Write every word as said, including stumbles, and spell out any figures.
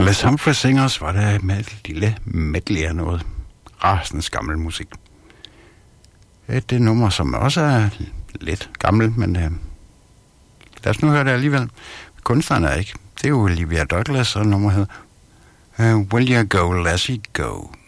Les Humphrey Singers var det med et lille medley af noget rasende gammel musik. Det er nummer, som også er lidt gammel, men uh, lad os nu høre det alligevel. Kunstneren er ikke. Det er jo Olivia Douglas, og nummer hedder uh, Will You Go, Lassie Go.